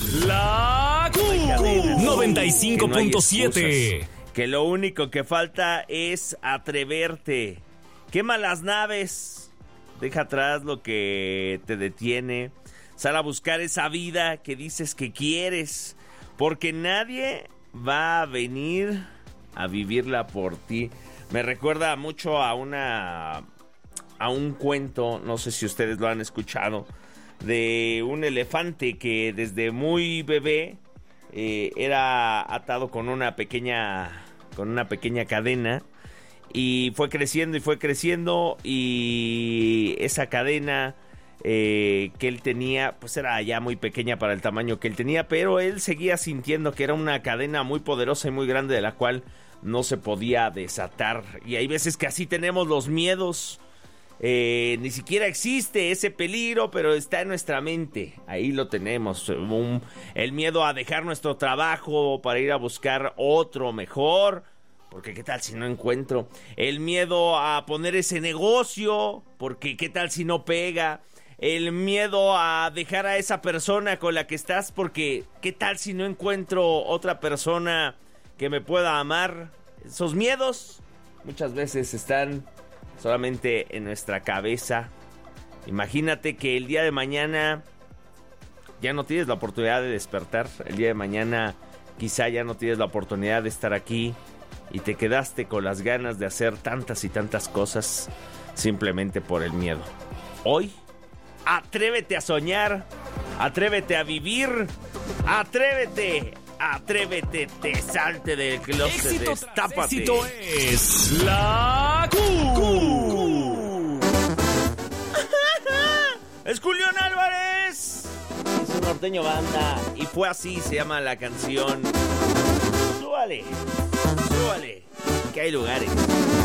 La Q 95.7. Que lo único que falta es atreverte. Quema las naves. Deja atrás lo que te detiene. Sal a buscar esa vida que dices que quieres. Porque nadie va a venir a vivirla por ti. Me recuerda mucho a un cuento, no sé si ustedes lo han escuchado, de un elefante que desde muy bebé era atado con una pequeña cadena, y fue creciendo y esa cadena que él tenía pues era ya muy pequeña para el tamaño que él tenía, pero él seguía sintiendo que era una cadena muy poderosa y muy grande de la cual no se podía desatar. Y hay veces que así tenemos los miedos. Ni siquiera existe ese peligro, pero está en nuestra mente. Ahí lo tenemos. El miedo a dejar nuestro trabajo para ir a buscar otro mejor, porque qué tal si no encuentro. El miedo a poner ese negocio, porque qué tal si no pega. El miedo a dejar a esa persona con la que estás, porque qué tal si no encuentro otra persona que me pueda amar. Esos miedos muchas veces están solamente en nuestra cabeza. Imagínate que el día de mañana ya no tienes la oportunidad de despertar. El día de mañana quizá ya no tienes la oportunidad de estar aquí y te quedaste con las ganas de hacer tantas y tantas cosas simplemente por el miedo. Hoy, atrévete a soñar, atrévete a vivir, atrévete, te salte del closet, destápate. Éxito es la Q. ¡Es Julián Álvarez! Es un norteño banda y fue así, se llama la canción. Súbale, que hay lugares.